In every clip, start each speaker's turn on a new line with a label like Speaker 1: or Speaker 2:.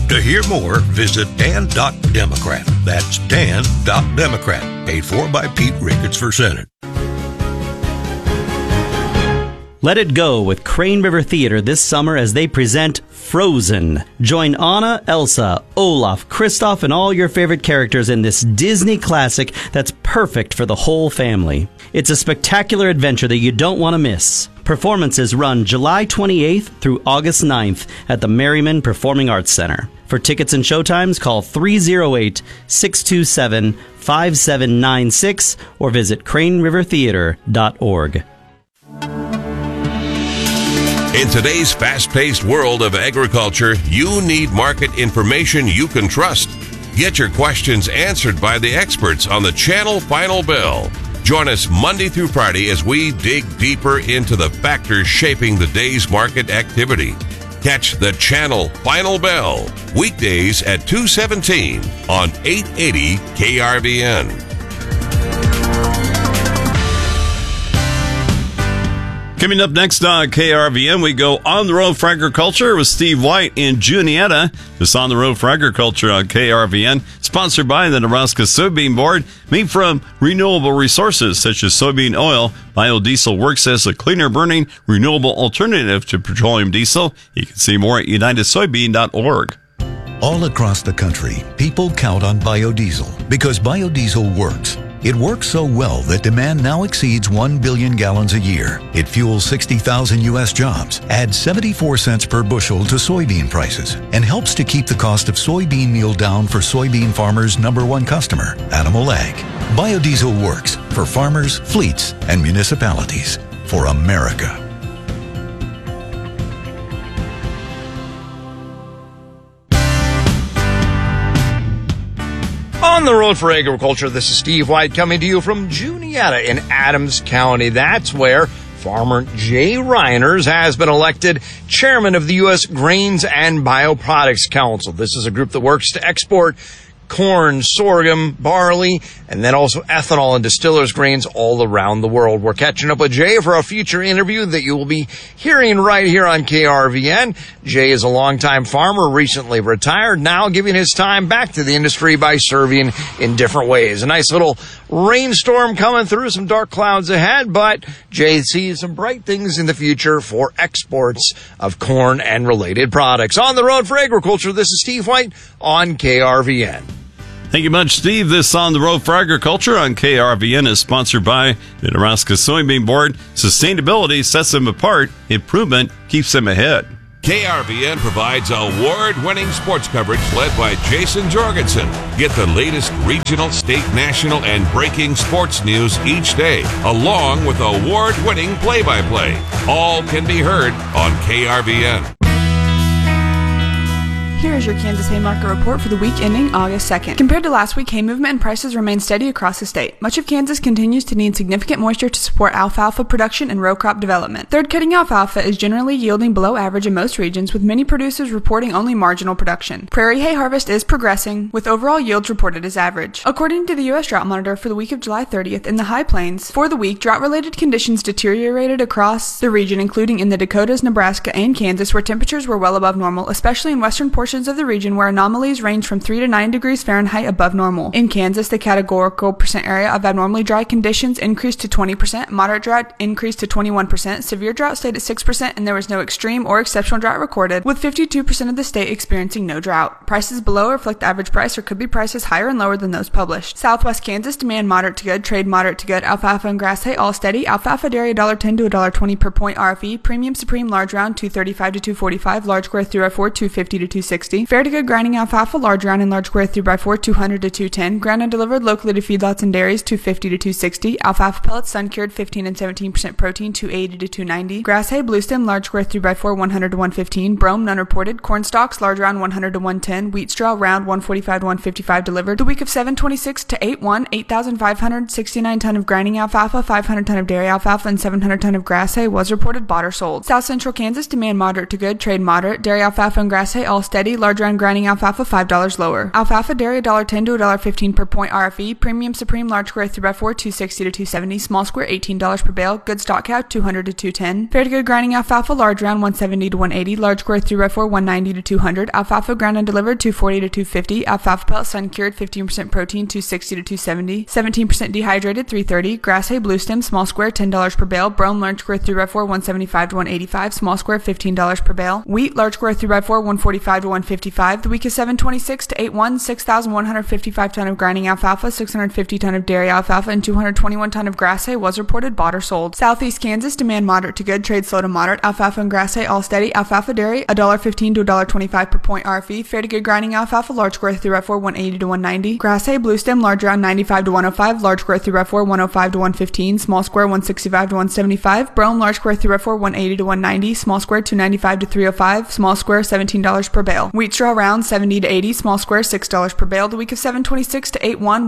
Speaker 1: To hear more, visit Dan.Democrat. That's Dan.Democrat. Paid for by Pete Ricketts for Senate.
Speaker 2: Let it go with Crane River Theater this summer as they present Frozen. Join Anna, Elsa, Olaf, Kristoff, and all your favorite characters in this Disney classic that's perfect for the whole family. It's a spectacular adventure that you don't want to miss. Performances run July 28th through August 9th at the Merriman Performing Arts Center. For tickets and showtimes, call 308-627-5796 or visit cranerivertheater.org.
Speaker 3: In today's fast-paced world of agriculture, you need market information you can trust. Get your questions answered by the experts on the Channel Final Bell. Join us Monday through Friday as we dig deeper into the factors shaping the day's market activity. Catch the Channel Final Bell weekdays at 2:17 on 880 KRVN.
Speaker 4: Coming up next on KRVN, we go on the road for agriculture with Steve White in Juniata. This on the road for agriculture on KRVN, sponsored by the Nebraska Soybean Board, made from renewable resources such as soybean oil. Biodiesel works as a cleaner burning, renewable alternative to petroleum diesel. You can see more at unitedsoybean.org.
Speaker 5: All across the country, people count on biodiesel because biodiesel works. It works so well that demand now exceeds 1 billion gallons a year. It fuels 60,000 U.S. jobs, adds 74 cents per bushel to soybean prices, and helps to keep the cost of soybean meal down for soybean farmers' number one customer, Animal Ag. Biodiesel works for farmers, fleets, and municipalities. For America.
Speaker 6: On the road for agriculture, this is Steve White coming to you from Juniata in Adams County. That's where farmer Jay Reiners has been elected chairman of the U.S. Grains and Bioproducts Council. This is a group that works to export corn, sorghum, barley, and then also ethanol and distillers grains all around the world. We're catching up with Jay for a future interview that you will be hearing right here on KRVN. Jay is a longtime farmer, recently retired, now giving his time back to the industry by serving in different ways. A nice little rainstorm coming through, some dark clouds ahead, but Jay sees some bright things in the future for exports of corn and related products. On the road for agriculture, this is Steve White on KRVN.
Speaker 4: Thank you much, Steve. This On the Road for Agriculture on KRVN is sponsored by the Nebraska Soybean Board. Sustainability sets them apart. Improvement keeps them ahead.
Speaker 3: KRVN provides award-winning sports coverage led by Jason Jorgensen. Get the latest regional, state, national, and breaking sports news each day, along with award-winning play-by-play. All can be heard on KRVN.
Speaker 7: Here is your Kansas Haymarket report for the week ending August 2nd. Compared to last week, hay movement and prices remain steady across the state. Much of Kansas continues to need significant moisture to support alfalfa production and row crop development. Third cutting alfalfa is generally yielding below average in most regions, with many producers reporting only marginal production. Prairie hay harvest is progressing, with overall yields reported as average. According to the U.S. Drought Monitor for the week of July 30th in the High Plains, for the week, drought-related conditions deteriorated across the region, including in the Dakotas, Nebraska, and Kansas, where temperatures were well above normal, especially in western portions of the region where anomalies range from 3 to 9 degrees Fahrenheit above normal. In Kansas, the categorical percent area of abnormally dry conditions increased to 20%, moderate drought increased to 21%, severe drought stayed at 6%, and there was no extreme or exceptional drought recorded, with 52% of the state experiencing no drought. Prices below reflect the average price or could be prices higher and lower than those published. Southwest Kansas, demand moderate to good, trade moderate to good, alfalfa and grass hay all steady, alfalfa dairy $1.10 to $1.20 per point RFE, premium supreme large round $2.35 to $2.45, large square 3x4 $2.50 to $2.60, fair to good grinding alfalfa, large round and large square 3x4 $200 to $2.10, ground and delivered locally to feedlots and dairies $2.50 to $2.60, alfalfa pellets sun cured 15 and 17% protein $2.80 to $2.90, grass hay blue stem large square 3x4 $100 to $1.15, brome none reported, corn stalks large round $100 to $1.10, wheat straw round $1.45 to $1.55 delivered. The week of 7/26 to 8/1, 8,569 ton of grinding alfalfa, 500 ton of dairy alfalfa, and 700 ton of grass hay was reported bought or sold. South Central Kansas, demand moderate to good, trade moderate, dairy alfalfa and grass hay all steady. steady. Large round grinding alfalfa $5 lower. Alfalfa dairy $1.10 to $1.15 per point RFE. Premium Supreme large square 3x4 $2.60 to $2.70. Small square $18 per bale. Good stock cow $200 to $2.10. Fair to good grinding alfalfa large round $1.70 to $1.80. Large square 3x4 $1.90 to $200. Alfalfa ground and delivered $2.40 to $2.50. Alfalfa pellet sun cured 15% protein $2.60 to $2.70. 17% dehydrated $3.30. Grass hay blue stem small square $10 per bale. Brome large square 3x4 $1.75 to $1.85. Small square $15 per bale. Wheat large square 3x4 $1.45 to $1.55. The week is 7/26 to 8/1. 6,155 ton of grinding alfalfa, 650 ton of dairy alfalfa, and 221 ton of grass hay was reported bought or sold. Southeast Kansas demand moderate to good, trade slow to moderate. Alfalfa and grass hay all steady. Alfalfa dairy $1.15 to $1.25 per point RFE. Fair to good grinding alfalfa large square 3x4 180 to 190. Grass hay blue stem large round 95 to 105. Large square 3x4 105 to 115. Small square 165 to 175. Brome large square 3x4 180 to 190. Small square 295 to 305. Small square $17 per bale. Wheat straw round 70 to 80. Small square $6 per bale. The week of 7/26 to 8/1.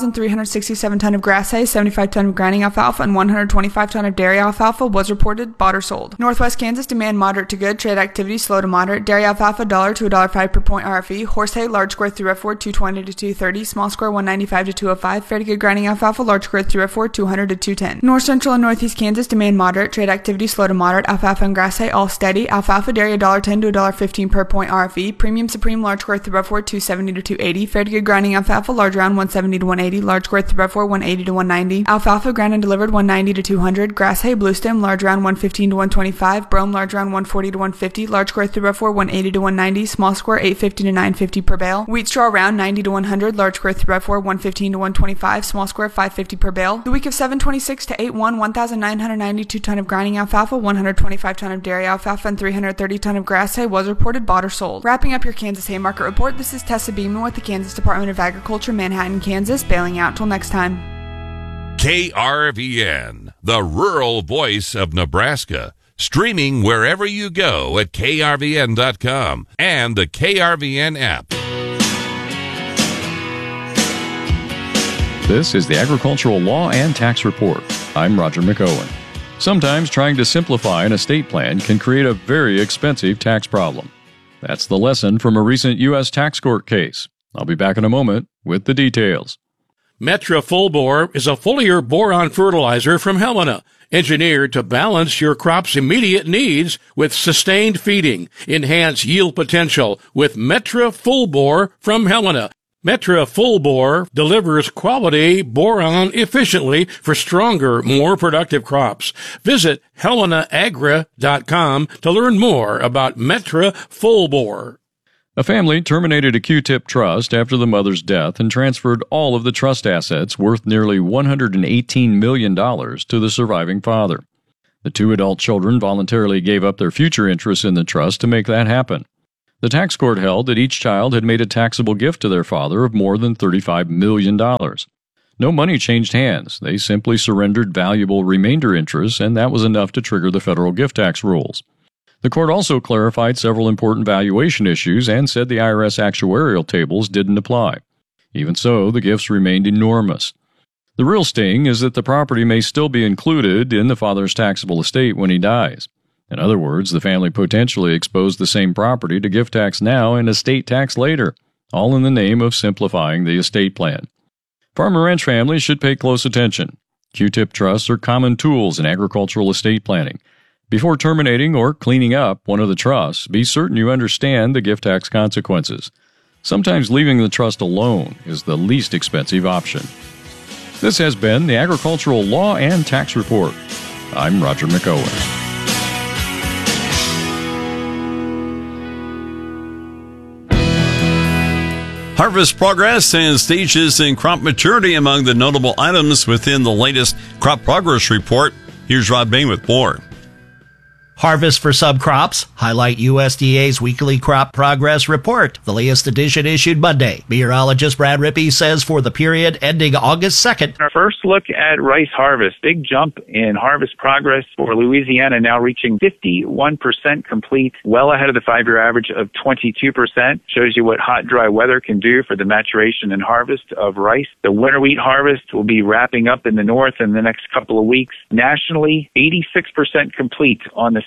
Speaker 7: 1,367 ton of grass hay, 75 ton of grinding alfalfa, and 125 ton of dairy alfalfa was reported bought or sold. Northwest Kansas demand moderate to good, trade activity slow to moderate. Dairy alfalfa $1 to $1.05 per point RFE. Horse hay large square 3x4 220 to 230. Small square 195 to 205. Fair to good grinding alfalfa large square 3x4 200 to 210. North Central and Northeast Kansas demand moderate, trade activity slow to moderate. Alfalfa and grass hay all steady. Alfalfa dairy $1.10 to $1.15 per point RFE. Premium Supreme large square 3x4 270 to 280. Fair to good grinding alfalfa large round 170 to 180. Large square 3x4 180 to 190. Alfalfa ground and delivered 190 to 200. Grass hay blue stem large round 115 to 125. Brome large round 140 to 150. Large square 3x4 180 to 190. Small square 850 to 950 per bale. Wheat straw round 90 to 100. Large square 3x4 115 to 125. Small square 550 per bale. The week of 7/26 to 8/1. 1,992 ton of grinding alfalfa, 125 ton of dairy alfalfa, and 330 ton of grass hay was reported bought or sold. Wrapping up your Kansas hay market report, this is Tessa Beeman with the Kansas Department of Agriculture, Manhattan, Kansas, bailing out till next time.
Speaker 3: KRVN, the rural voice of Nebraska. Streaming wherever you go at krvn.com and the KRVN app.
Speaker 8: This is the Agricultural Law and Tax Report. I'm Roger McOwen. Sometimes trying to simplify an estate plan can create a very expensive tax problem. That's the lesson from a recent U.S. tax court case. I'll be back in a moment with the details.
Speaker 9: Metra Full Bore is a foliar boron fertilizer from Helena, engineered to balance your crop's immediate needs with sustained feeding. Enhance yield potential with Metra Full Bore from Helena. Metra Full Bore delivers quality boron efficiently for stronger, more productive crops. Visit HelenaAgra.com to learn more about Metra Full Bore.
Speaker 8: A family terminated a Q-tip trust after the mother's death and transferred all of the trust assets worth nearly $118 million to the surviving father. The two adult children voluntarily gave up their future interests in the trust to make that happen. The tax court held that each child had made a taxable gift to their father of more than $35 million. No money changed hands. They simply surrendered valuable remainder interests, and that was enough to trigger the federal gift tax rules. The court also clarified several important valuation issues and said the IRS actuarial tables didn't apply. Even so, the gifts remained enormous. The real sting is that the property may still be included in the father's taxable estate when he dies. In other words, the family potentially exposed the same property to gift tax now and estate tax later, all in the name of simplifying the estate plan. Farm and ranch families should pay close attention. Q-tip trusts are common tools in agricultural estate planning. Before terminating or cleaning up one of the trusts, be certain you understand the gift tax consequences. Sometimes leaving the trust alone is the least expensive option. This has been the Agricultural Law and Tax Report. I'm Roger McOwen.
Speaker 4: Harvest progress and stages in crop maturity among the notable items within the latest Crop Progress Report. Here's Rod Bain with more.
Speaker 10: Harvest for subcrops. Highlight USDA's weekly crop progress report. The latest edition issued Monday. Meteorologist Brad Rippey says for the period ending August 2nd.
Speaker 11: Our first look at rice harvest. Big jump in harvest progress for Louisiana, now reaching 51% complete, well ahead of the 5-year average of 22%. Shows you what hot, dry weather can do for the maturation and harvest of rice. The winter wheat harvest will be wrapping up in the north in the next couple of weeks. Nationally, 86% complete on the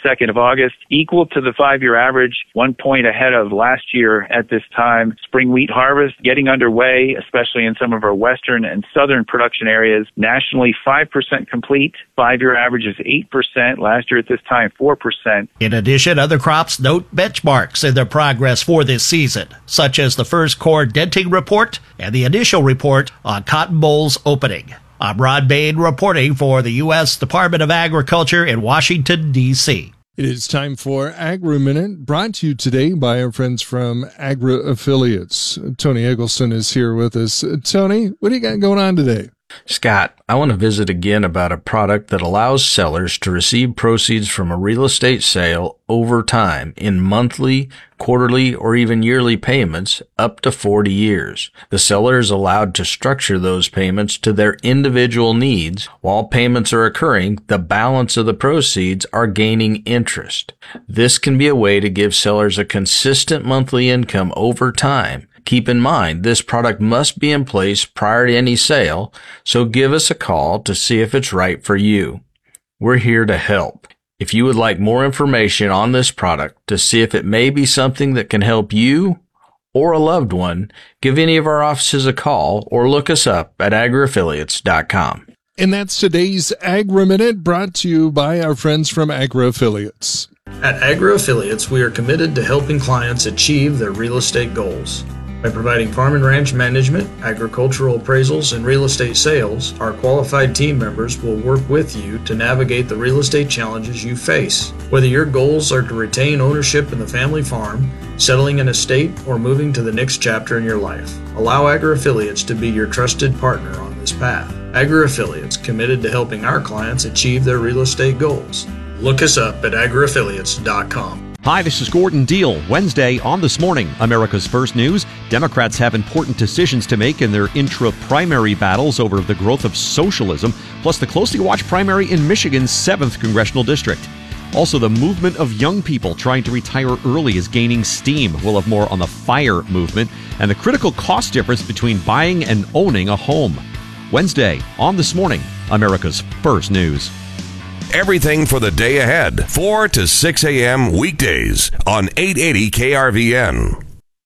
Speaker 11: 2nd of August, equal to the 5-year average, 1 point ahead of last year at this time. Spring wheat harvest getting underway, especially in some of our western and southern production areas. Nationally, 5% complete. 5-year average is 8%. Last year at this time, 4%.
Speaker 10: In addition, other crops note benchmarks in their progress for this season, such as the first core denting report and the initial report on cotton bolls opening. I'm Rod Bain reporting for the U.S. Department of Agriculture in Washington, D.C.
Speaker 12: It is time for Agri-Minute, brought to you today by our friends from Agri Affiliates. Tony Eggleston is here with us. Tony, what do you got going on today?
Speaker 13: Scott, I want to visit again about a product that allows sellers to receive proceeds from a real estate sale over time in monthly, quarterly, or even yearly payments up to 40 years. The seller is allowed to structure those payments to their individual needs. While payments are occurring, the balance of the proceeds are gaining interest. This can be a way to give sellers a consistent monthly income over time. Keep in mind, this product must be in place prior to any sale, so give us a call to see if it's right for you. We're here to help. If you would like more information on this product to see if it may be something that can help you or a loved one, give any of our offices a call or look us up at agriaffiliates.com.
Speaker 12: And that's today's Agri-Minute, brought to you by our friends from Agri Affiliates.
Speaker 14: At Agri Affiliates, we are committed to helping clients achieve their real estate goals. By providing farm and ranch management, agricultural appraisals, and real estate sales, our qualified team members will work with you to navigate the real estate challenges you face. Whether your goals are to retain ownership in the family farm, settling an estate, or moving to the next chapter in your life, allow Agri Affiliates to be your trusted partner on this path. Agri Affiliates, committed to helping our clients achieve their real estate goals. Look us up at agriaffiliates.com.
Speaker 15: Hi, this is Gordon Deal. Wednesday on This Morning, America's First News. Democrats have important decisions to make in their intra-primary battles over the growth of socialism, plus the closely watched primary in Michigan's 7th congressional district. Also, the movement of young people trying to retire early is gaining steam. We'll have more on the FIRE movement and the critical cost difference between buying and owning a home. Wednesday on This Morning, America's First News.
Speaker 3: Everything for the day ahead, 4 to 6 a.m. weekdays on 880 KRVN.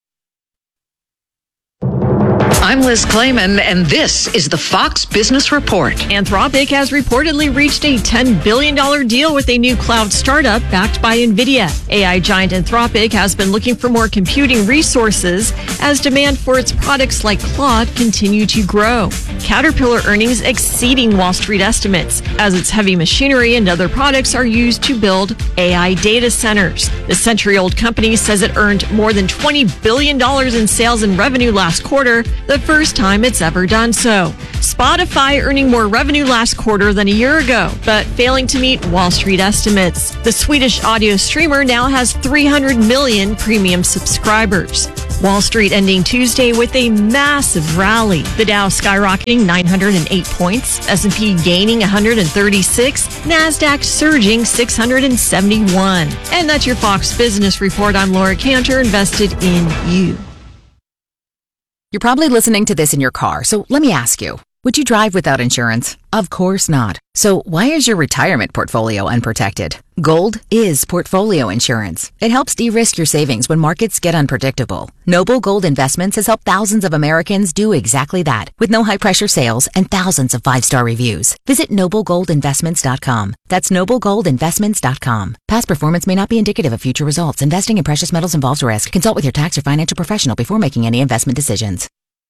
Speaker 16: I'm Liz Clayman, and this is the Fox Business Report.
Speaker 17: Anthropic has reportedly reached a $10 billion deal with a new cloud startup backed by NVIDIA. AI giant Anthropic has been looking for more computing resources as demand for its products like Claude continue to grow. Caterpillar earnings exceeding Wall Street estimates as its heavy machinery and other products are used to build AI data centers. The century-old company says it earned more than $20 billion in sales and revenue last quarter, the first time it's ever done so. Spotify earning more revenue last quarter than a year ago, but failing to meet Wall Street estimates. The Swedish audio streamer now has 300 million premium subscribers. Wall Street ending Tuesday with a massive rally. The Dow skyrocketing 908 points, S&P gaining 136, NASDAQ surging 671. And that's your Fox Business Report. I'm Laura Cantor, invested in you.
Speaker 18: You're probably listening to this in your car, so let me ask you, would you drive without insurance? Of course not. So why is your retirement portfolio unprotected? Gold is portfolio insurance. It helps de-risk your savings when markets get unpredictable. Noble Gold Investments has helped thousands of Americans do exactly that, with no high-pressure sales and thousands of 5-star reviews. Visit noblegoldinvestments.com. That's noblegoldinvestments.com. Past performance may not be indicative of future results. Investing in precious metals involves risk. Consult with your tax or financial professional before making any investment decisions.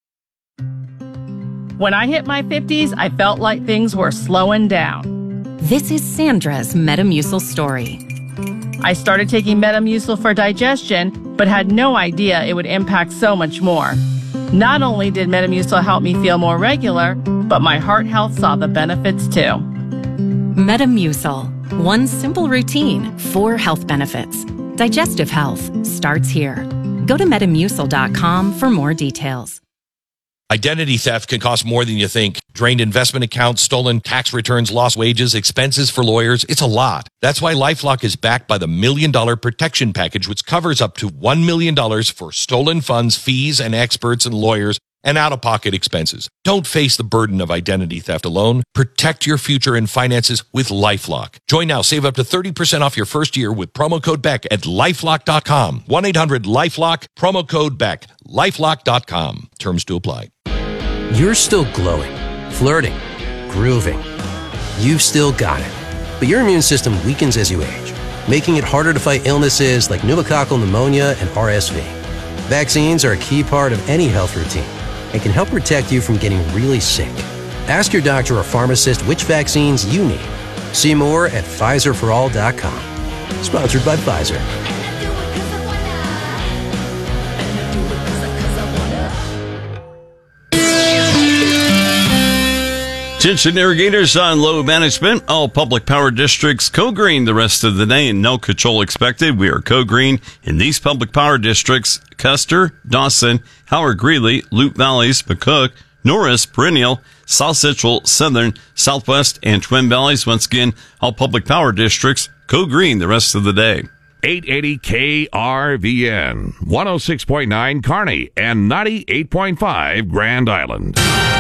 Speaker 19: When I hit my 50s, I felt like things were slowing down.
Speaker 20: This is Sandra's Metamucil story.
Speaker 19: I started taking Metamucil for digestion, but had no idea it would impact so much more. Not only did Metamucil help me feel more regular, but my heart health saw the benefits too.
Speaker 20: Metamucil. One simple routine, 4 health benefits. Digestive health starts here. Go to Metamucil.com for more details.
Speaker 21: Identity theft can cost more than you think. Drained investment accounts, stolen tax returns, lost wages, expenses for lawyers. It's a lot. That's why LifeLock is backed by the $1 Million Protection Package, which covers up to $1 million for stolen funds, fees, and experts and lawyers and out-of-pocket expenses. Don't face the burden of identity theft alone. Protect your future and finances with LifeLock. Join now. Save up to 30% off your first year with promo code BECK at LifeLock.com. 1-800-LifeLock, promo code BECK. LifeLock.com. Terms to apply.
Speaker 1: You're still glowing, flirting, grooving. You've still got it. But your immune system weakens as you age, making it harder to fight illnesses like pneumococcal pneumonia and RSV. Vaccines are a key part of any health routine and can help protect you from getting really sick. Ask your doctor or pharmacist which vaccines you need. See more at PfizerForAll.com. Sponsored by Pfizer.
Speaker 4: Attention irrigators on low management. All public power districts code green the rest of the day and no control expected. We are code green in these public power districts: Custer, Dawson, Howard Greeley, Loup Valleys, McCook, Norris, Perennial, South Central, Southern, Southwest, and Twin Valleys. Once again, all public power districts code green the rest of the day.
Speaker 3: 880 KRVN, 106.9 Kearney, and 98.5 Grand Island.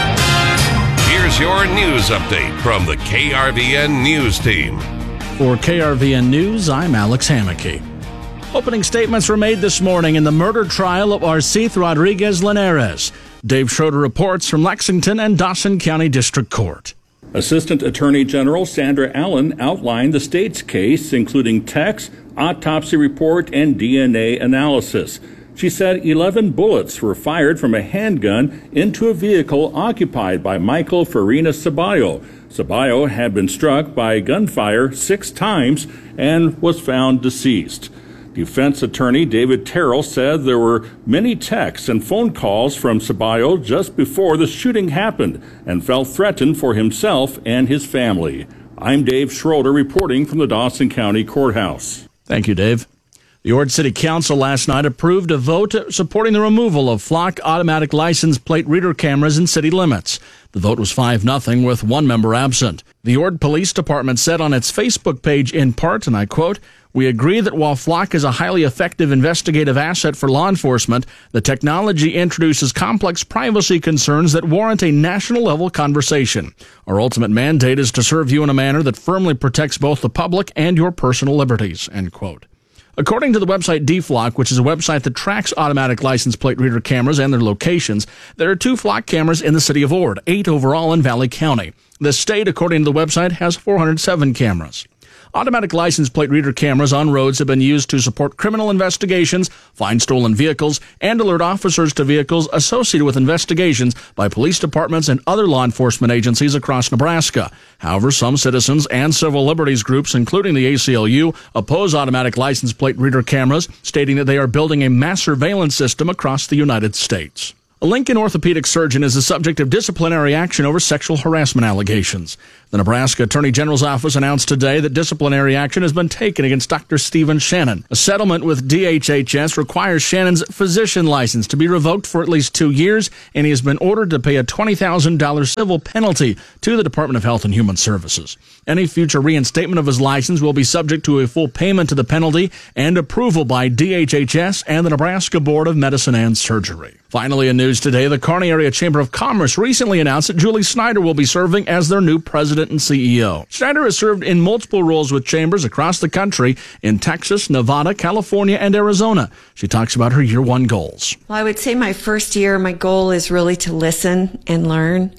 Speaker 3: Here's your news update from the KRVN News Team.
Speaker 22: For KRVN News, I'm Alex Hammaky. Opening statements were made this morning in the murder trial of Arcith Rodriguez Linares. Dave Schroeder reports from Lexington and Dawson County District Court.
Speaker 23: Assistant Attorney General Sandra Allen outlined the state's case, including text, autopsy report, and DNA analysis. She said 11 bullets were fired from a handgun into a vehicle occupied by Michael Farina Ceballo. Ceballo had been struck by gunfire 6 times and was found deceased. Defense attorney David Terrell said there were many texts and phone calls from Ceballo just before the shooting happened and felt threatened for himself and his family. I'm Dave Schroeder reporting from the Dawson County Courthouse.
Speaker 22: Thank you, Dave. The Ord City Council last night approved a vote supporting the removal of Flock automatic license plate reader cameras in city limits. The vote was 5-0 with one member absent. The Ord Police Department said on its Facebook page in part, and I quote, "We agree that while Flock is a highly effective investigative asset for law enforcement, the technology introduces complex privacy concerns that warrant a national-level conversation. Our ultimate mandate is to serve you in a manner that firmly protects both the public and your personal liberties," end quote. According to the website DFlock, which is a website that tracks automatic license plate reader cameras and their locations, there are 2 Flock cameras in the city of Ord, 8 overall in Valley County. The state, according to the website, has 407 cameras. Automatic license plate reader cameras on roads have been used to support criminal investigations, find stolen vehicles, and alert officers to vehicles associated with investigations by police departments and other law enforcement agencies across Nebraska. However, some citizens and civil liberties groups, including the ACLU, oppose automatic license plate reader cameras, stating that they are building a mass surveillance system across the United States. A Lincoln orthopedic surgeon is the subject of disciplinary action over sexual harassment allegations. The Nebraska Attorney General's office announced today that disciplinary action has been taken against Dr. Stephen Shannon. A settlement with DHHS requires Shannon's physician license to be revoked for at least 2 years, and he has been ordered to pay a $20,000 civil penalty to the Department of Health and Human Services. Any future reinstatement of his license will be subject to a full payment to the penalty and approval by DHHS and the Nebraska Board of Medicine and Surgery. Finally, in news today, the Kearney Area Chamber of Commerce recently announced that Julie Snyder will be serving as their new president and CEO. Snyder has served in multiple roles with chambers across the country in Texas, Nevada, California, and Arizona. She talks about her year 1 goals.
Speaker 24: Well, I would say my first year, my goal is really to listen and learn.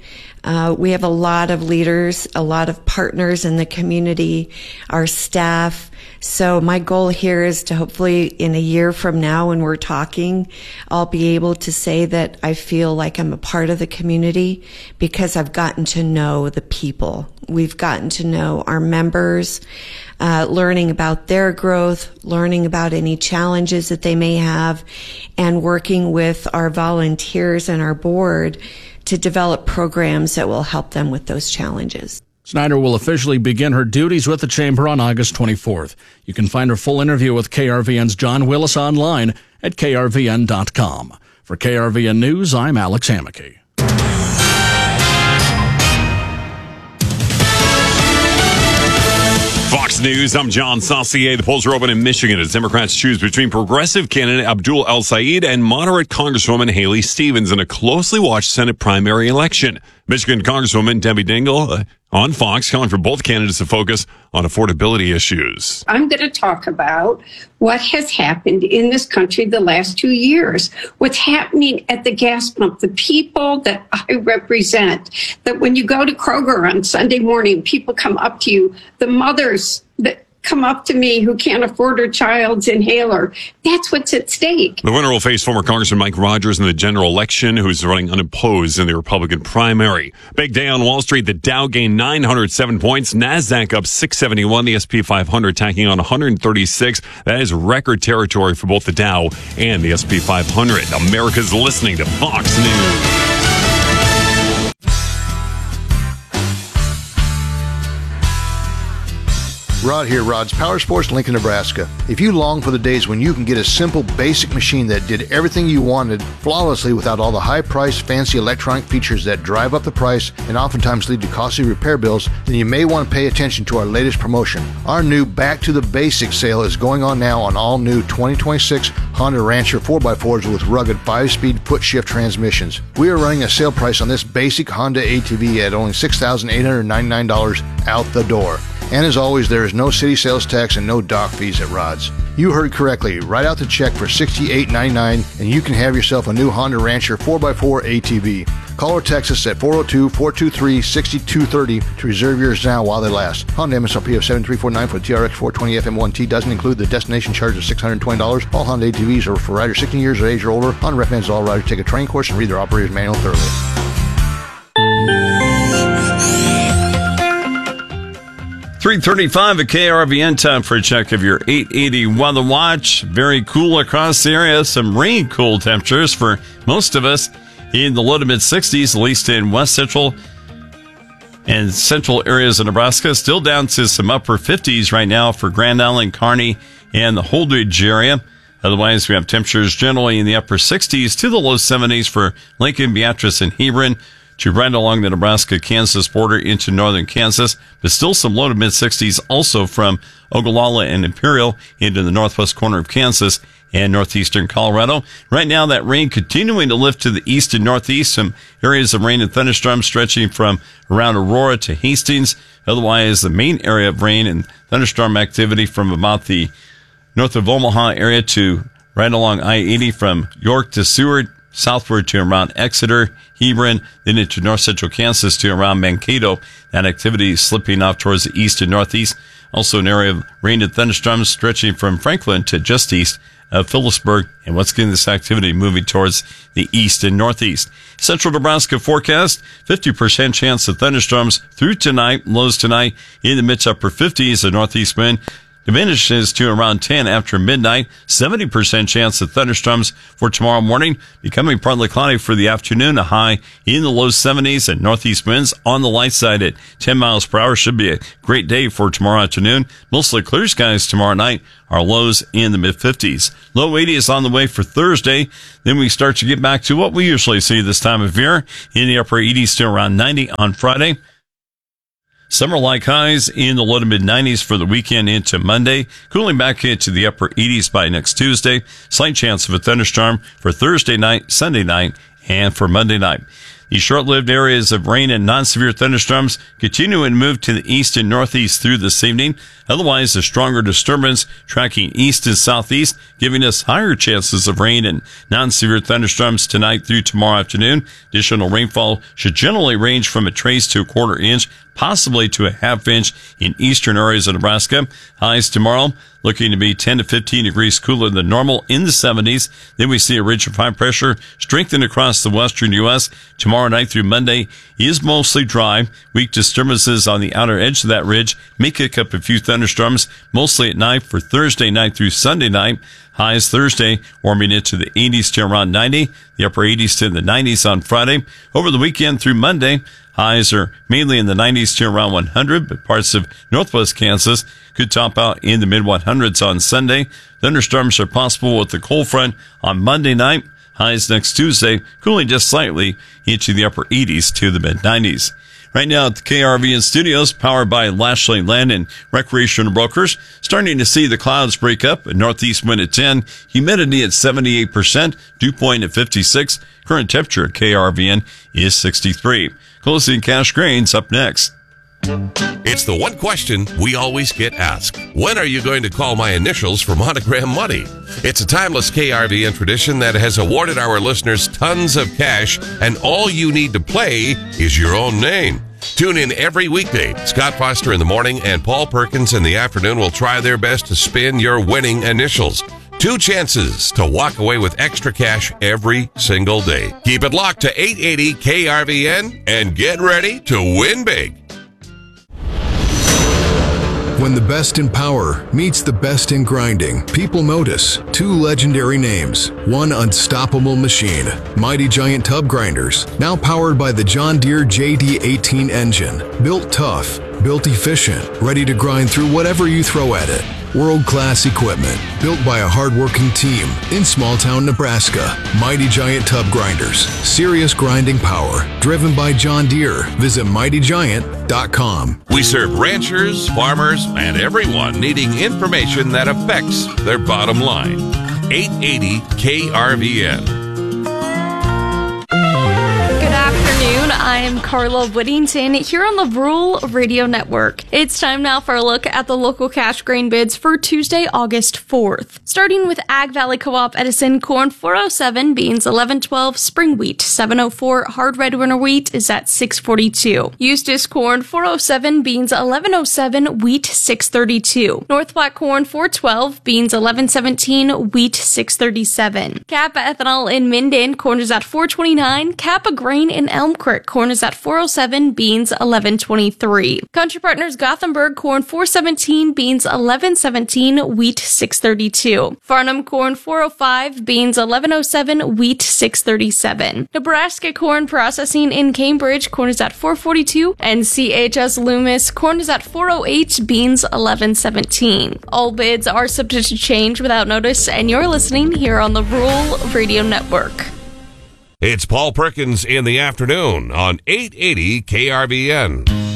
Speaker 24: We have a lot of leaders, a lot of partners in the community, our staff. So my goal here is to hopefully in a year from now when we're talking, I'll be able to say that I feel like I'm a part of the community because I've gotten to know the people. We've gotten to know our members, learning about their growth, learning about any challenges that they may have, and working with our volunteers and our board to develop programs that will help them with those challenges.
Speaker 22: Snyder will officially begin her duties with the Chamber on August 24th. You can find her full interview with KRVN's John Willis online at krvn.com. For KRVN News, I'm Alex Hammaky.
Speaker 2: Fox News, I'm John Saucier. The polls are open in Michigan as Democrats choose between progressive candidate Abdul El-Sayed and moderate Congresswoman Haley Stevens in a closely watched Senate primary election. Michigan Congresswoman Debbie Dingell on Fox calling for both candidates to focus on affordability issues.
Speaker 5: I'm going to talk about what has happened in this country the last 2 years, what's happening at the gas pump, the people that I represent, that when you go to Kroger on Sunday morning, people come up to you, the mothers that come up to me who can't afford her child's inhaler. That's what's at stake.
Speaker 2: The winner will face former Congressman Mike Rogers in the general election, who's running unopposed in the Republican primary. Big day on Wall Street. The Dow gained 907 points. NASDAQ up 671. The S&P 500 tacking on 136. That is record territory for both the Dow and the S&P 500. America's listening to Fox News.
Speaker 6: Rod here, Rod's Power Sports, Lincoln, Nebraska. If you long for the days when you can get a simple, basic machine that did everything you wanted flawlessly without all the high-priced, fancy electronic features that drive up the price and oftentimes lead to costly repair bills, then you may want to pay attention to our latest promotion. Our new Back to the Basics sale is going on now on all new 2026 Honda Rancher 4x4s with rugged 5-speed foot-shift transmissions. We are running a sale price on this basic Honda ATV at only $6,899 out the door. And as always, there is no city sales tax and no dock fees at Rod's. You heard correctly. Write out the check for $68.99 and you can have yourself a new Honda Rancher 4x4 ATV. Call or text us at 402-423-6230 to reserve yours now while they last. Honda MSRP of $7,349 for the TRX 420 FM1T doesn't include the destination charge of $620. All Honda ATVs are for riders 16 years of age or older. Honda recommends all riders take a training course and read their operator's manual thoroughly.
Speaker 4: 3:35 at KRVN. Time for a check of your 880 weather watch. Very cool across the area. Some rain cool temperatures for most of us in the low to mid 60s, at least in west central and central areas of Nebraska. Still down to some upper 50s right now for Grand Island, Kearney, and the Holdridge area. Otherwise, we have temperatures generally in the upper 60s to the low 70s for Lincoln, Beatrice, and Hebron, to right along the Nebraska-Kansas border into northern Kansas, but still some low to mid-60s also from Ogallala and Imperial into the northwest corner of Kansas and northeastern Colorado. Right now, that rain continuing to lift to the east and northeast. Some areas of rain and thunderstorms stretching from around Aurora to Hastings. Otherwise, the main area of rain and thunderstorm activity from about the north of Omaha area to right along I-80 from York to Seward, southward to around Exeter, Hebron, then into north central Kansas to around Mankato. That activity slipping off towards the east and northeast. Also an area of rain and thunderstorms stretching from Franklin to just east of Phillipsburg. And what's getting this activity moving towards the east and northeast. Central Nebraska forecast, 50% chance of thunderstorms through tonight. Lows tonight in the mid to upper 50s. The northeast wind diminishes to around 10 after midnight. 70% chance of thunderstorms for tomorrow morning. Becoming partly cloudy for the afternoon. A high in the low 70s and northeast winds on the light side at 10 miles per hour. Should be a great day for tomorrow afternoon. Mostly clear skies tomorrow night. Our lows in the mid 50s. Low 80s on the way for Thursday. Then we start to get back to what we usually see this time of year in the upper 80s to around 90 on Friday. Summer-like highs in the low to mid-90s for the weekend into Monday. Cooling back into the upper 80s by next Tuesday. Slight chance of a thunderstorm for Thursday night, Sunday night, and for Monday night. These short-lived areas of rain and non-severe thunderstorms continue and move to the east and northeast through this evening. Otherwise, a stronger disturbance tracking east and southeast, giving us higher chances of rain and non-severe thunderstorms tonight through tomorrow afternoon. Additional rainfall should generally range from a trace to a quarter inch, possibly to a half inch in eastern areas of Nebraska. Highs tomorrow looking to be 10 to 15 degrees cooler than normal in the 70s. Then we see a ridge of high pressure strengthen across the western U.S. Tomorrow night through Monday is mostly dry. Weak disturbances on the outer edge of that ridge may kick up a few thunderstorms, mostly at night for Thursday night through Sunday night. Highs Thursday warming into the 80s to around 90, the upper 80s to the 90s on Friday. Over the weekend through Monday, highs are mainly in the 90s to around 100, but parts of northwest Kansas could top out in the mid-100s on Sunday. Thunderstorms are possible with the cold front on Monday night. Highs next Tuesday cooling just slightly into the upper 80s to the mid-90s. Right now at the KRVN studios, powered by Lashley Land and Recreational Brokers, starting to see the clouds break up. A northeast wind at 10, humidity at 78%, dew point at 56. Current temperature at KRVN is 63. Closing cash grains up next.
Speaker 3: It's the one question we always get asked. When are you going to call my initials for Monogram Money? It's a timeless KRVN tradition that has awarded our listeners tons of cash, and all you need to play is your own name. Tune in every weekday. Scott Foster in the morning and Paul Perkins in the afternoon will try their best to spin your winning initials. 2 chances to walk away with extra cash every single day. Keep it locked to 880 KRVN and get ready to win big.
Speaker 7: When the best in power meets the best in grinding, people notice 2 legendary names, one unstoppable machine, Mighty Giant Tub Grinders, now powered by the John Deere JD18 engine. Built tough, built efficient, ready to grind through whatever you throw at it. World-class equipment, built by a hard-working team in small-town Nebraska. Mighty Giant Tub Grinders, serious grinding power, driven by John Deere. Visit mightygiant.com.
Speaker 3: We serve ranchers, farmers, and everyone needing information that affects their bottom line. 880 KRVN.
Speaker 8: Good afternoon. I am Carla Whittington here on the Rural Radio Network. It's time now for a look at the local cash grain bids for Tuesday, August 4th. Starting with Ag Valley Co-op Edison, corn 407, beans 1112, spring wheat 704, hard red winter wheat is at 642. Eustis corn 407, beans 1107, wheat 632. North Platte corn 412, beans 1117, wheat 637. Kappa ethanol in Minden, corn is at 429. Kappa grain in Elm Creek, corn is at 407, beans 1123. Country Partners Gothenburg corn 417, beans 1117, wheat 632. Farnham corn 405, beans 1107, wheat 637. Nebraska corn processing in Cambridge, corn is at 442, and CHS Loomis corn is at 408, beans 1117. All bids are subject to change without notice, and you're listening here on the Rural Radio Network.
Speaker 3: It's Paul Perkins in the afternoon on 880 KRVN.